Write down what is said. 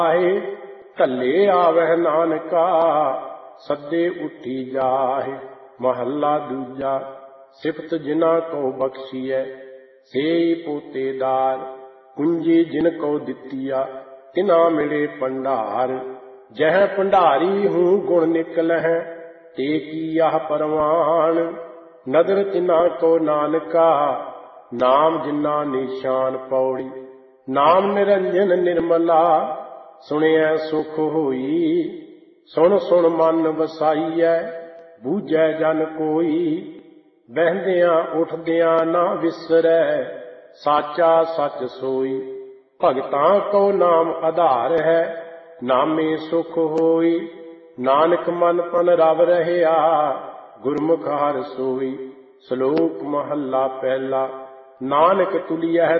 ਆਏ ਧੱਲੇ ਆਵਹਿ ਨਾਨਕਾ ਸੱਦੇ ਉੱਠੀ ਜਾਹਿ। ਮਹੱਲਾ ਦੂਜਾ। ਸਿਫਤ ਜਿਨ੍ਹਾਂ ਕੋ ਬਖਸ਼ੀਐ ਸੇਈ ਪੋਤੇਦਾਰ। ਕੁੰਜੀ ਜਿਨ ਕੋ ਦਿੱਤੀਆ ਤਿਨਾ ਮਿਲੇ ਭੰਡਾਰ। ਜਹ ਭੰਡਾਰੀ ਹੂੰ ਗੁਣ ਨਿਕਲਹਿ ਤੇ ਕੀ ਆਹ ਪਰਵਾਨ। ਨਦਰ ਤਿਨਾ ਕੋ ਨਾਨਕਾ ਨਾਮ ਜਿਨਾ ਨਿਸ਼ਾਨ। ਪੌੜੀ। ਨਾਮ ਨਿਰੰਜਨ ਨਿਰਮਲਾ ਸੁਣਿਐ ਸੁਖ ਹੋਈ। ਸੁਣ ਸੁਣ ਮਨ ਵਸਾਈਐ ਬੂਝੈ ਜਨ ਕੋਈ। ਬਹਿੰਦਿਆਂ ਉੱਠਦਿਆਂ ਨਾ ਵਿਸਰੈ ਸਾਚਾ ਸੱਚ ਸੋਈ। ਭਗਤਾਂ ਕੋ ਨਾਮ ਆਧਾਰ ਹੈ ਨਾਮੇ ਸੁਖ ਹੋਈ। ਨਾਨਕ ਮਨ ਤਨ ਰਵ ਰਹਿਆ ਗੁਰਮੁਖ ਹਰਿ ਸੋਈ। ਸ਼ਲੋਕ ਮਹੱਲਾ ਪਹਿਲਾ। ਨਾਨਕ ਤੁਲੀਐ